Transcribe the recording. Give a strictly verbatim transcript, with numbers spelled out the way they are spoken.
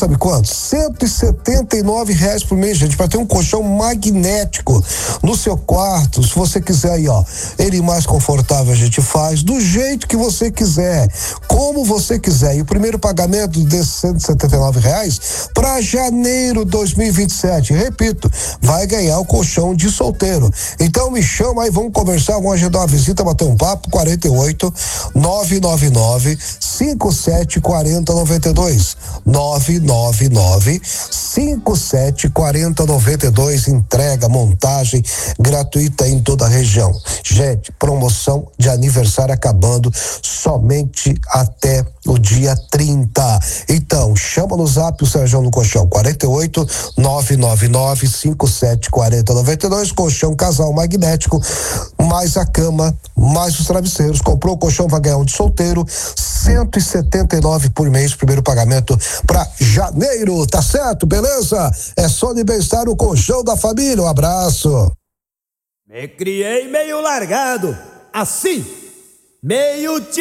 Sabe quanto? cento e setenta e nove reais por mês, gente, para ter um colchão magnético no seu quarto. Se você quiser aí, ó, ele mais confortável, a gente faz do jeito que você quiser, como você quiser. E o primeiro pagamento desses cento e setenta e nove reais para janeiro de dois mil e vinte e sete. Repito, vai ganhar o colchão de solteiro. Então me chama aí, vamos conversar, vamos agendar uma visita, bater um papo. Quarenta e oito, nove nove nove, cinco sete quatro zero nove dois. nove nove nove, cinco sete quatro zero nove dois. Entrega, montagem gratuita em toda a região. Gente, promoção de aniversário acabando somente até o dia trinta. Então, chama no zap o Sérgio no Colchão, quarenta e oito, nove nove nove, cinco sete quatro zero nove dois. Colchão casal magnético, mais a cama, mais os travesseiros. Comprou o colchão, vai ganhar um de solteiro, cento e setenta e nove por mês, primeiro pagamento para janeiro, tá certo? Beleza? É só de bem-estar o colchão da família. Um abraço. Me criei meio largado, assim, meio